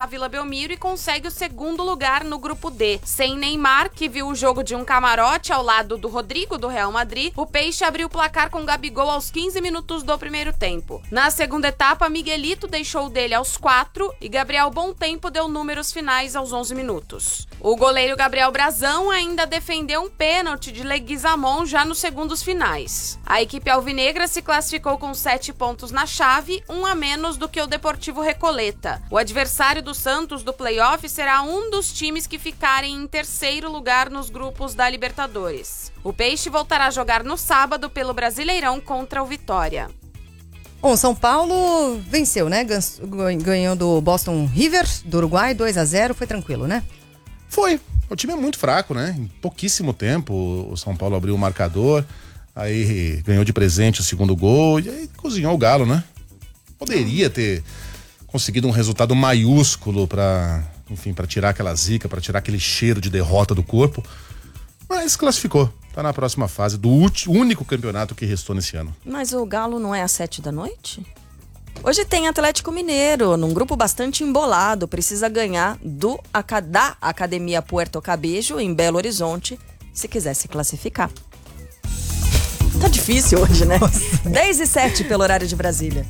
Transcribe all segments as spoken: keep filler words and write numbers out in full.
Vila Belmiro e consegue o segundo lugar no grupo D. Sem Neymar, que viu o jogo de um camarote ao lado do Rodrigo, do Real Madrid, o Peixe abriu o placar com Gabigol aos quinze minutos do primeiro tempo. Na segunda etapa, Miguelito deixou o dele aos quatro e Gabriel Bontempo deu números finais aos onze minutos. O goleiro Gabriel Brazão ainda defendeu um pênalti de Leguizamon já nos segundos finais. A equipe alvinegra se classificou com sete pontos na chave, um a menos do que o Deportivo Recoleta. O adversário do Santos do playoff será um dos times que ficarem em terceiro lugar nos grupos da Libertadores. O Peixe voltará a jogar no sábado pelo Brasileirão contra o Vitória. Bom, São Paulo venceu, né? Ganhou do Boston River, do Uruguai, dois a zero, foi tranquilo, né? Foi. O time é muito fraco, né? Em pouquíssimo tempo o São Paulo abriu o marcador, aí ganhou de presente o segundo gol e aí cozinhou o Galo, né? Poderia ter conseguido um resultado maiúsculo pra, enfim, pra tirar aquela zica, pra tirar aquele cheiro de derrota do corpo, mas classificou. Tá na próxima fase do único campeonato que restou nesse ano. Mas o Galo não é às sete da noite? Hoje tem Atlético Mineiro, num grupo bastante embolado, precisa ganhar do, da Academia Puerto Cabello, em Belo Horizonte, se quiser se classificar. Tá difícil hoje, né? dez e sete pelo horário de Brasília.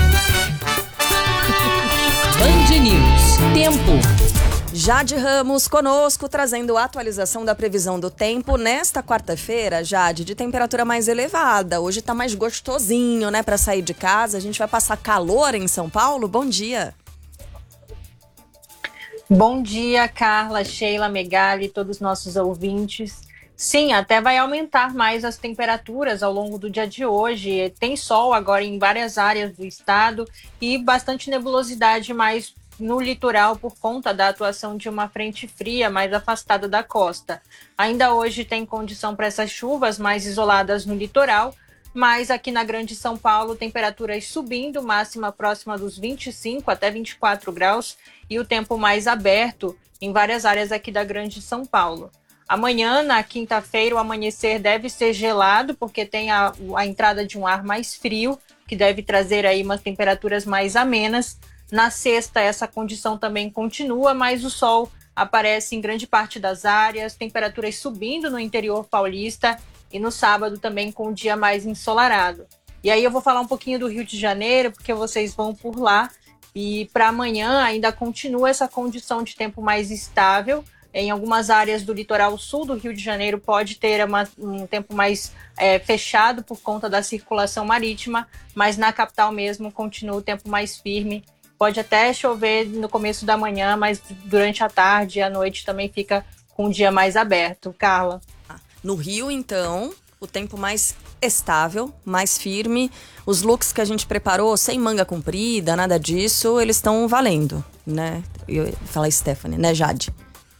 Band News. Tempo. Jade Ramos conosco, trazendo a atualização da previsão do tempo. Nesta quarta-feira, Jade, de temperatura mais elevada. Hoje tá mais gostosinho, né, pra sair de casa. A gente vai passar calor em São Paulo. Bom dia. Bom dia, Carla, Sheila, Megali, todos os nossos ouvintes. Sim, até vai aumentar mais as temperaturas ao longo do dia de hoje. Tem sol agora em várias áreas do estado e bastante nebulosidade mais no litoral por conta da atuação de uma frente fria mais afastada da costa. Ainda hoje tem condição para essas chuvas mais isoladas no litoral, mas aqui na Grande São Paulo, temperaturas subindo, máxima próxima dos vinte e cinco até vinte e quatro graus e o tempo mais aberto em várias áreas aqui da Grande São Paulo. Amanhã, na quinta-feira, o amanhecer deve ser gelado, porque tem a, a entrada de um ar mais frio, que deve trazer aí umas temperaturas mais amenas. Na sexta, essa condição também continua, mas o sol aparece em grande parte das áreas, temperaturas subindo no interior paulista e no sábado também com o dia mais ensolarado. E aí eu vou falar um pouquinho do Rio de Janeiro, porque vocês vão por lá, e para amanhã ainda continua essa condição de tempo mais estável. Em algumas áreas do litoral sul do Rio de Janeiro pode ter uma, um tempo mais é, fechado por conta da circulação marítima, mas na capital mesmo continua o tempo mais firme. Pode até chover no começo da manhã, mas durante a tarde e a noite também fica com o dia mais aberto. Carla? No Rio, então, o tempo mais estável, mais firme. Os looks que a gente preparou, sem manga comprida, nada disso, eles estão valendo, né? Eu ia falar Stephanie, né, Jade?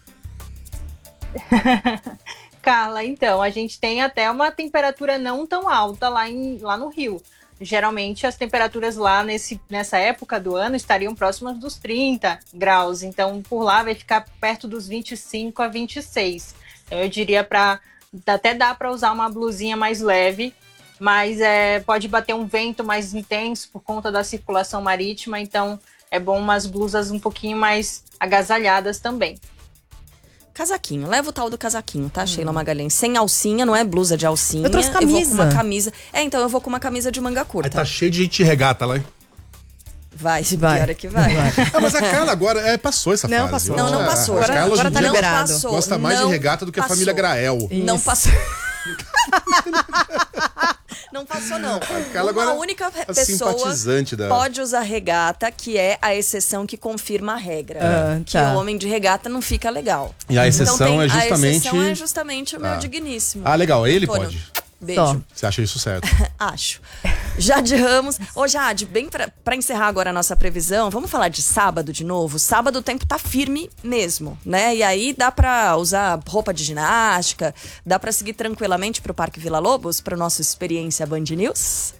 Carla, então, a gente tem até uma temperatura não tão alta lá, em, lá no Rio. Geralmente as temperaturas lá nesse, nessa época do ano estariam próximas dos trinta graus, então por lá vai ficar perto dos vinte e cinco a vinte e seis. Então eu diria para até dá para usar uma blusinha mais leve, mas é, pode bater um vento mais intenso por conta da circulação marítima, então é bom umas blusas um pouquinho mais agasalhadas também. Casaquinho, leva o tal do casaquinho, tá, hum. Sheila Magalhães? Sem alcinha, não é blusa de alcinha. Eu trouxe camisa. Eu vou com uma camisa. É, então eu vou com uma camisa de manga curta. Aí tá cheio de gente de regata lá, hein? Vai, se pior é que vai. vai. Ah, mas a Carla agora é, passou essa não, fase. Passou. Não, não passou. Agora, Carla agora tá dia liberado. Passou, gosta mais não de regata do que passou. a família Grael. Isso. Não passou. Não passou, não. Uma Uma única pessoa da... pode usar regata, que é a exceção que confirma a regra. Ah, que tá. o homem de regata não fica legal. E a exceção então, tem, é justamente... A exceção é justamente o meu ah. digníssimo. Ah, legal. Ele Antônio. pode. Beijo. Só. Você acha isso certo? Acho. Jade Ramos. Ô, Jade, bem pra, pra encerrar agora a nossa previsão, vamos falar de sábado de novo? Sábado o tempo tá firme mesmo, né? E aí dá pra usar roupa de ginástica, dá pra seguir tranquilamente pro Parque Vila Lobos, pra nossa experiência Band News?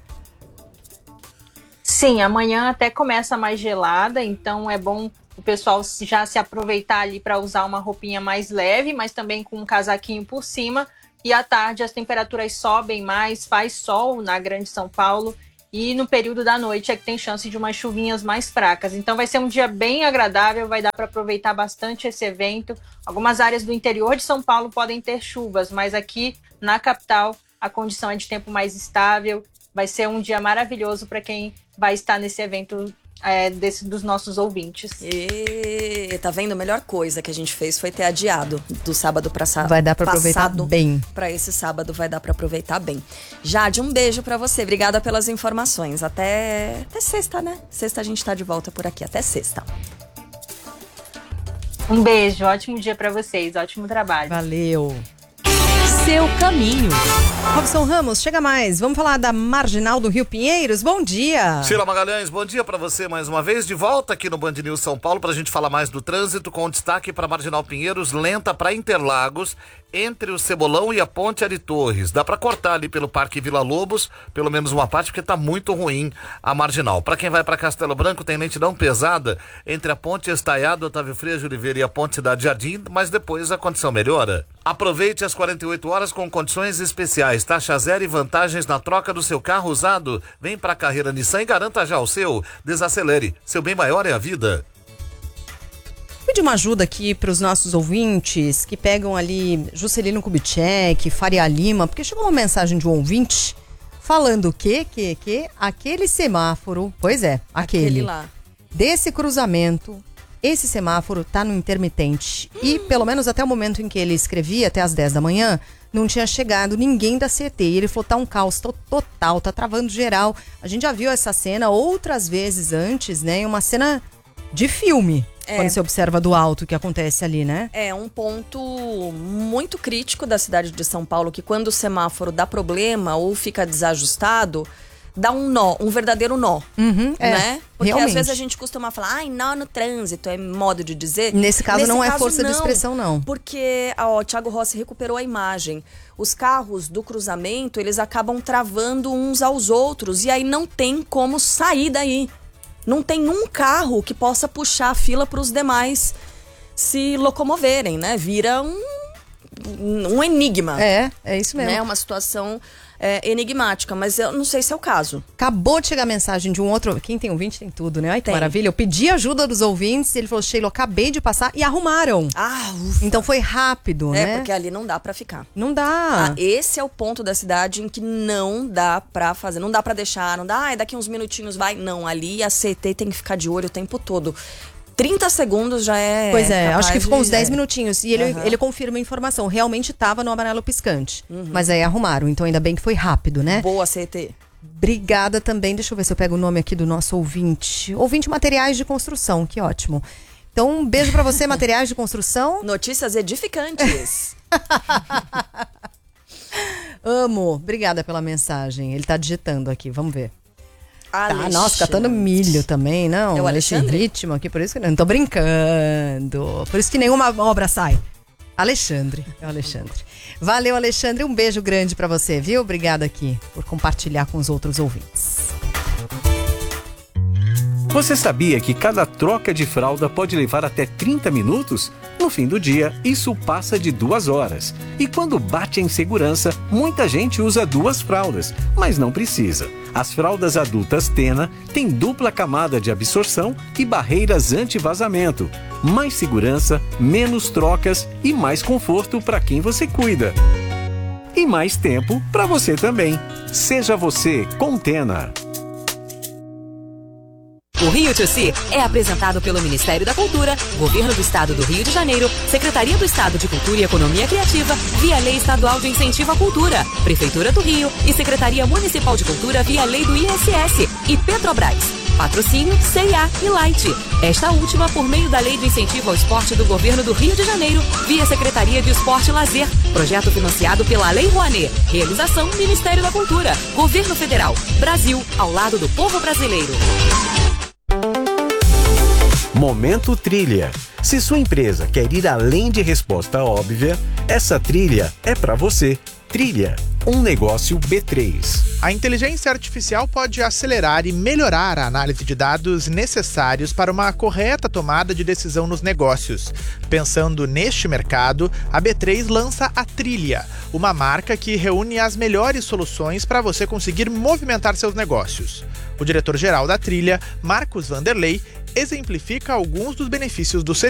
Sim, amanhã até começa mais gelada, então é bom o pessoal já se aproveitar ali para usar uma roupinha mais leve, mas também com um casaquinho por cima. E à tarde as temperaturas sobem mais, faz sol na Grande São Paulo e no período da noite é que tem chance de umas chuvinhas mais fracas. Então vai ser um dia bem agradável, vai dar para aproveitar bastante esse evento. Algumas áreas do interior de São Paulo podem ter chuvas, mas aqui na capital a condição é de tempo mais estável. Vai ser um dia maravilhoso para quem vai estar nesse evento é, desse, dos nossos ouvintes. E tá vendo? A melhor coisa que a gente fez foi ter adiado do sábado para sábado. Vai dar para aproveitar bem. Para esse sábado vai dar para aproveitar bem. Jade, um beijo para você. Obrigada pelas informações. Até, até sexta, né? Sexta a gente tá de volta por aqui. Até sexta. Um beijo, ótimo dia para vocês, ótimo trabalho. Valeu. Seu caminho. Robson Ramos, chega mais. Vamos falar da Marginal do Rio Pinheiros. Bom dia. Sheila Magalhães, bom dia para você mais uma vez. De volta aqui no Band News São Paulo para a gente falar mais do trânsito, com destaque para Marginal Pinheiros, lenta para Interlagos, entre o Cebolão e a Ponte Ari Torres. Dá para cortar ali pelo Parque Vila Lobos, pelo menos uma parte, porque tá muito ruim a Marginal. Para quem vai para Castelo Branco, tem lentidão pesada entre a Ponte Estaiado, Otávio Freixo de Oliveira e a Ponte Cidade Jardim, mas depois a condição melhora. Aproveite as quarenta e oito horas com condições especiais, taxa zero e vantagens na troca do seu carro usado. Vem para a Carreira Nissan e garanta já o seu. Desacelere, seu bem maior é a vida. Pedir uma ajuda aqui para os nossos ouvintes que pegam ali Juscelino Kubitschek, Faria Lima, porque chegou uma mensagem de um ouvinte falando que, que, que aquele semáforo, pois é, aquele, Aquele lá. desse cruzamento, esse semáforo tá no intermitente. Hum. E pelo menos até o momento em que ele escrevia, até as dez da manhã, não tinha chegado ninguém da C T. E ele falou, tá um caos total, tá travando geral. A gente já viu essa cena outras vezes antes, né? Uma cena de filme. É. Quando você observa do alto o que acontece ali, né? É um ponto muito crítico da cidade de São Paulo, que quando o semáforo dá problema ou fica desajustado, dá um nó, um verdadeiro nó, uhum, é, né? Porque realmente. Às vezes a gente costuma falar, ai, nó no trânsito, é modo de dizer. Nesse caso Nesse não caso, é força não, de expressão, não. Porque, ó, o Thiago Rossi recuperou a imagem. Os carros do cruzamento, eles acabam travando uns aos outros, e aí não tem como sair daí. Não tem um carro que possa puxar a fila para os demais se locomoverem, né? Vira um, um enigma. É, é isso mesmo. É né? Uma situação é, enigmática, mas eu não sei se é o caso. Acabou de chegar a mensagem de um outro... Quem tem ouvinte tem tudo, né? Ai, que tem. Maravilha. Eu pedi ajuda dos ouvintes, ele falou, Sheila, eu acabei de passar e arrumaram. Ah, ufa. Então foi rápido, é, né? É, porque ali não dá pra ficar. Não dá. Ah, esse é o ponto da cidade em que não dá pra fazer. Não dá pra deixar, não dá, ah, daqui uns minutinhos vai. Não, ali a C T tem que ficar de olho o tempo todo. trinta segundos já é. Pois é, acho que ficou uns dez é. minutinhos. E ele, Uhum. ele confirma a informação. Realmente estava no amarelo piscante. Uhum. Mas aí arrumaram. Então ainda bem que foi rápido, né? Boa, C T. Obrigada também. Deixa eu ver se eu pego o nome aqui do nosso ouvinte. Ouvinte Materiais de Construção. Que ótimo. Então, um beijo pra você, Materiais de Construção. Notícias edificantes. Amo. Obrigada pela mensagem. Ele tá digitando aqui. Vamos ver. Alexandre. Tá, nossa, catando milho também, não? É o Alexandre? Esse ritmo aqui, por isso que não tô brincando. Por isso que nenhuma obra sai. Alexandre, é o Alexandre. Valeu, Alexandre, um beijo grande pra você, viu? Obrigada aqui por compartilhar com os outros ouvintes. Você sabia que cada troca de fralda pode levar até trinta minutos? No fim do dia, isso passa de duas horas. E quando bate a insegurança, muita gente usa duas fraldas, mas não precisa. As fraldas adultas Tena têm dupla camada de absorção e barreiras anti-vazamento. Mais segurança, menos trocas e mais conforto para quem você cuida. E mais tempo para você também. Seja você com Tena. O Rio dois Si é apresentado pelo Ministério da Cultura, Governo do Estado do Rio de Janeiro, Secretaria do Estado de Cultura e Economia Criativa, via Lei Estadual de Incentivo à Cultura, Prefeitura do Rio e Secretaria Municipal de Cultura via Lei do I S S e Petrobras. Patrocínio C e A e Light. Esta última por meio da Lei de Incentivo ao Esporte do Governo do Rio de Janeiro, via Secretaria de Esporte e Lazer. Projeto financiado pela Lei Rouanet. Realização Ministério da Cultura. Governo Federal. Brasil, ao lado do povo brasileiro. Momento Trilha. Se sua empresa quer ir além de resposta óbvia, essa trilha é para você. Trilha. Um negócio B três. A inteligência artificial pode acelerar e melhorar a análise de dados necessários para uma correta tomada de decisão nos negócios. Pensando neste mercado, a B três lança a Trilha, uma marca que reúne as melhores soluções para você conseguir movimentar seus negócios. O diretor-geral da Trilha, Marcos Vanderlei, exemplifica alguns dos benefícios do serviço.